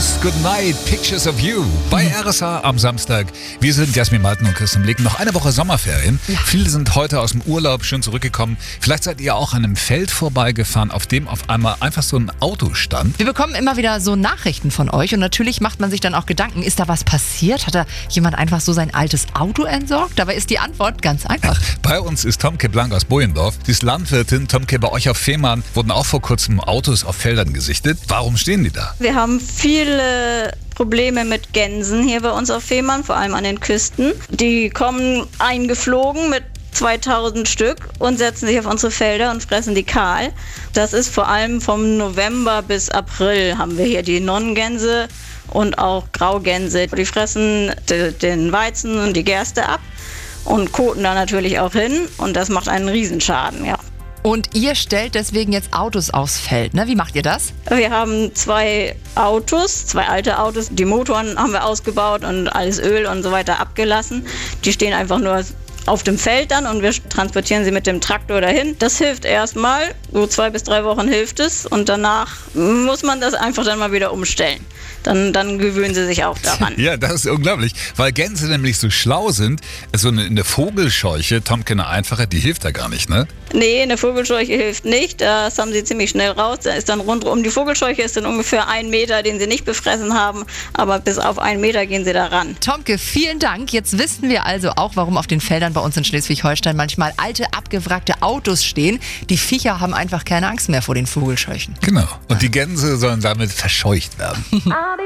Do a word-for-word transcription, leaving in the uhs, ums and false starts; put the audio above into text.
Lost Goodnight, Pictures of You bei R S A am Samstag. Wir sind Jasmin Malten und Christian Blick. Noch eine Woche Sommerferien. Ja. Viele sind heute aus dem Urlaub schön zurückgekommen. Vielleicht seid ihr auch an einem Feld vorbeigefahren, auf dem auf einmal einfach so ein Auto stand. Wir bekommen immer wieder so Nachrichten von euch und natürlich macht man sich dann auch Gedanken, ist da was passiert? Hat da jemand einfach so sein altes Auto entsorgt? Dabei ist die Antwort ganz einfach. Bei uns ist Tomke Blank aus Bojendorf. Sie ist Landwirtin. Tomke, bei euch auf Fehmarn wurden auch vor kurzem Autos auf Feldern gesichtet. Warum stehen die da? Wir haben viele Probleme mit Gänsen hier bei uns auf Fehmarn, vor allem an den Küsten. Die kommen eingeflogen mit zweitausend Stück und setzen sich auf unsere Felder und fressen die kahl. Das ist vor allem vom November bis April haben wir hier die Nonnengänse und auch Graugänse. Die fressen den Weizen und die Gerste ab und koten da natürlich auch hin und das macht einen Riesenschaden, ja. Und ihr stellt deswegen jetzt Autos aufs Feld, ne? Wie macht ihr das? Wir haben zwei Autos, zwei alte Autos. Die Motoren haben wir ausgebaut und alles Öl und so weiter abgelassen. Die stehen einfach nur auf dem Feld dann und wir transportieren sie mit dem Traktor dahin. Das hilft erstmal, so zwei bis drei Wochen hilft es und danach muss man das einfach dann mal wieder umstellen. Dann, dann gewöhnen sie sich auch daran. Ja, das ist unglaublich, weil Gänse nämlich so schlau sind. So eine, eine Vogelscheuche, Tomke, eine einfache, die hilft da gar nicht, ne? Nee, eine Vogelscheuche hilft nicht. Das haben sie ziemlich schnell raus. Da ist dann rundum, die Vogelscheuche ist dann ungefähr ein Meter, den sie nicht befressen haben. Aber bis auf einen Meter gehen sie da ran. Tomke, vielen Dank. Jetzt wissen wir also auch, warum auf den Feldern bei uns in Schleswig-Holstein manchmal alte, abgewrackte Autos stehen. Die Viecher haben einfach keine Angst mehr vor den Vogelscheuchen. Genau. Und die Gänse sollen damit verscheucht werden. Ah.